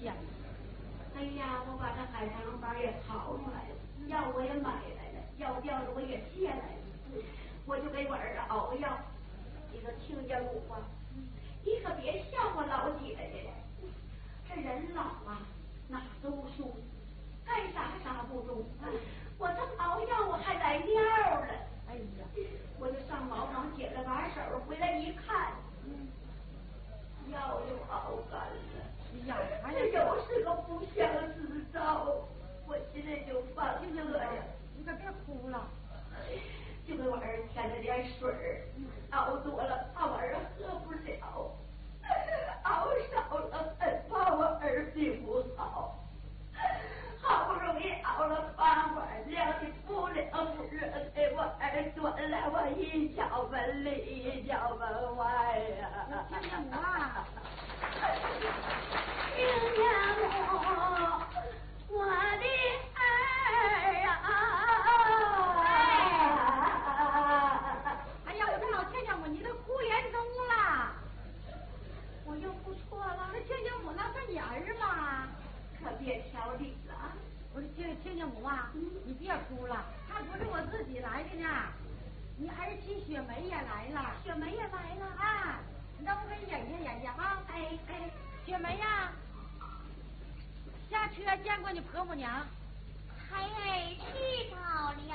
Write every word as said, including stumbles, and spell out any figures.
香。 哎呀，我把这海棠花也淘出来了，药我也买来了，药吊子我也借来了，我就给我儿子熬药。你可听见我话？你可别笑话老姐姐了。这人老啊，哪都输，干啥啥不中。我这熬药我还来尿了。 哎呀， 我就上茅房解了把手，回来一看，药又熬干了。 呀， 这又是个不祥之兆，我心里就犯恶呀。 你可别哭了， 就给我儿添了点水儿，熬多了怕我儿喝不了，熬少了很怕我儿病不好。好不容易熬了半碗凉的不凉不热，给我儿端来，我一脚门里一脚门外呀、啊！ 亲家母啊， 亲家母，我的儿啊！ 哎呀，我说老亲家母，你都哭严重了， 我又不错了。 这亲家母那是你儿吗？ 可别挑理了啊！ 我说亲亲家母啊，你别哭了，他不是我自己来的呢，你儿媳雪梅也来了。 雪梅也来了啊！你让我给你演下演下哈。 哎哎， 雪梅呀、啊，下车见过你婆母娘。 孩儿知道了。